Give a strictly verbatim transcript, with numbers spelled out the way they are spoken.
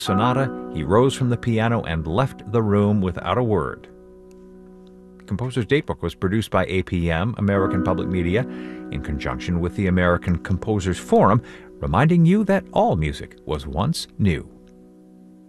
Sonata, he rose from the piano and left the room without a word. The Composer's Datebook was produced by A P M, American Public Media, in conjunction with the American Composers Forum, reminding you that all music was once new.